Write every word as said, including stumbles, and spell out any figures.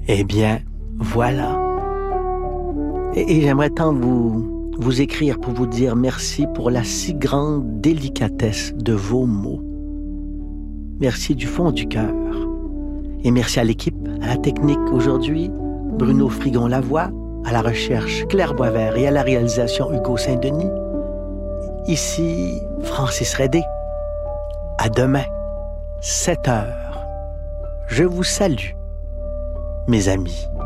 Eh bien, voilà. Et, et j'aimerais tant vous, vous écrire pour vous dire merci pour la si grande délicatesse de vos mots. Merci du fond du cœur. Et merci à l'équipe, à la technique aujourd'hui, Bruno Frigon-Lavoie, à la recherche Claire Boisvert et à la réalisation Hugo Saint-Denis. Ici Francis Redé. À demain, sept heures. Je vous salue, mes amis.